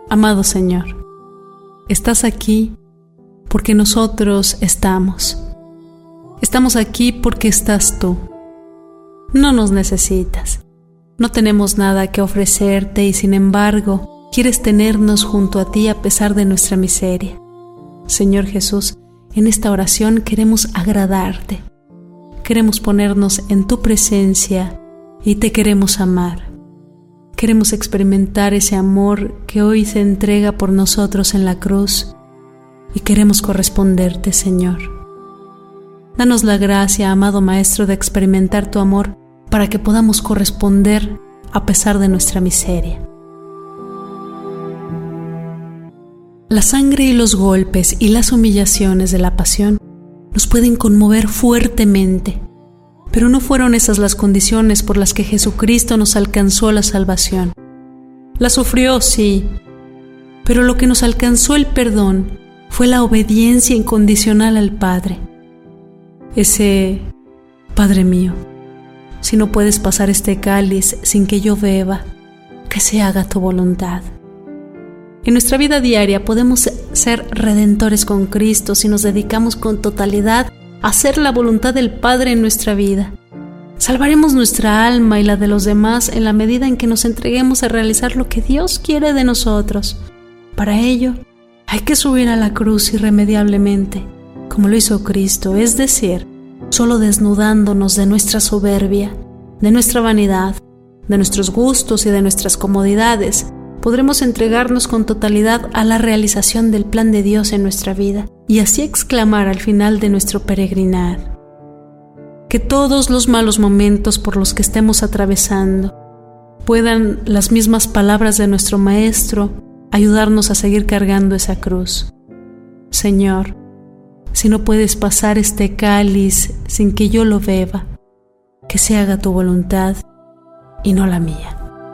Amado Señor, estás aquí porque nosotros estamos. Estamos aquí porque estás tú. No nos necesitas. No tenemos nada que ofrecerte y sin embargo quieres tenernos junto a ti a pesar de nuestra miseria. Señor Jesús, en esta oración queremos agradarte. Queremos ponernos en tu presencia y te queremos amar. Queremos experimentar ese amor que hoy se entrega por nosotros en la cruz y queremos corresponderte, Señor. Danos la gracia, amado Maestro, de experimentar tu amor para que podamos corresponder a pesar de nuestra miseria. La sangre y los golpes y las humillaciones de la pasión nos pueden conmover fuertemente, pero no fueron esas las condiciones por las que Jesucristo nos alcanzó la salvación. La sufrió, sí, pero lo que nos alcanzó el perdón fue la obediencia incondicional al Padre. Ese: Padre mío, si no puedes pasar este cáliz sin que yo beba, que se haga tu voluntad. En nuestra vida diaria podemos ser redentores con Cristo si nos dedicamos con totalidad a hacer la voluntad del Padre en nuestra vida. Salvaremos nuestra alma y la de los demás en la medida en que nos entreguemos a realizar lo que Dios quiere de nosotros. Para ello, hay que subir a la cruz irremediablemente, como lo hizo Cristo, es decir, solo desnudándonos de nuestra soberbia, de nuestra vanidad, de nuestros gustos y de nuestras comodidades, podremos entregarnos con totalidad a la realización del plan de Dios en nuestra vida y así exclamar al final de nuestro peregrinar: que todos los malos momentos por los que estemos atravesando puedan las mismas palabras de nuestro Maestro ayudarnos a seguir cargando esa cruz. Señor, si no puedes pasar este cáliz sin que yo lo beba, que se haga tu voluntad y no la mía.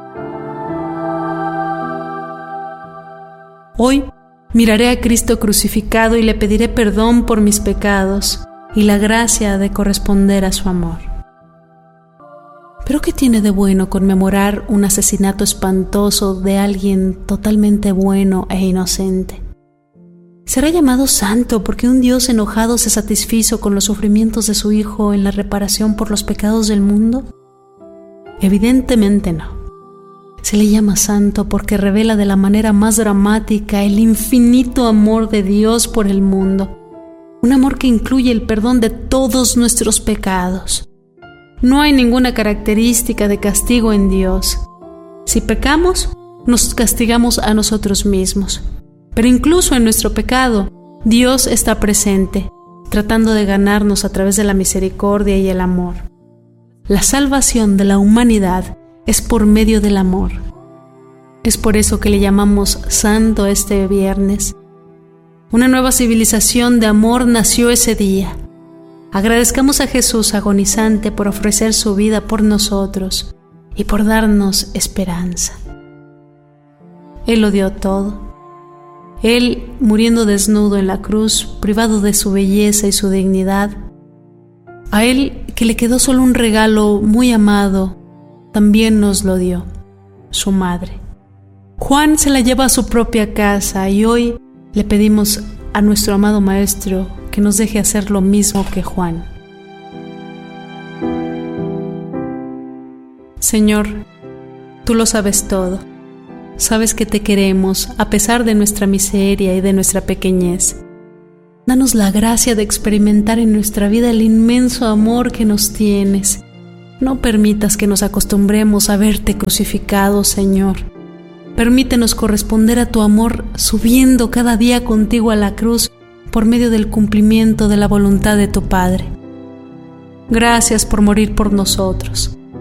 Hoy miraré a Cristo crucificado y le pediré perdón por mis pecados y la gracia de corresponder a su amor. ¿Pero qué tiene de bueno conmemorar un asesinato espantoso de alguien totalmente bueno e inocente? ¿Será llamado santo porque un Dios enojado se satisfizo con los sufrimientos de su Hijo en la reparación por los pecados del mundo? Evidentemente no. Se le llama santo porque revela de la manera más dramática el infinito amor de Dios por el mundo, un amor que incluye el perdón de todos nuestros pecados. No hay ninguna característica de castigo en Dios. Si pecamos, nos castigamos a nosotros mismos. Pero incluso en nuestro pecado, Dios está presente, tratando de ganarnos a través de la misericordia y el amor. La salvación de la humanidad es por medio del amor. Es por eso que le llamamos santo este viernes. Una nueva civilización de amor nació ese día. Agradezcamos a Jesús agonizante por ofrecer su vida por nosotros y por darnos esperanza. Él lo dio todo. Él, muriendo desnudo en la cruz, privado de su belleza y su dignidad. A Él, que le quedó solo un regalo muy amado, también nos lo dio, su madre. Juan se la lleva a su propia casa y hoy le pedimos a nuestro amado Maestro que nos deje hacer lo mismo que Juan. Señor, tú lo sabes todo. Sabes que te queremos a pesar de nuestra miseria y de nuestra pequeñez. Danos la gracia de experimentar en nuestra vida el inmenso amor que nos tienes. No permitas que nos acostumbremos a verte crucificado, Señor. Permítenos corresponder a tu amor subiendo cada día contigo a la cruz por medio del cumplimiento de la voluntad de tu Padre. Gracias por morir por nosotros.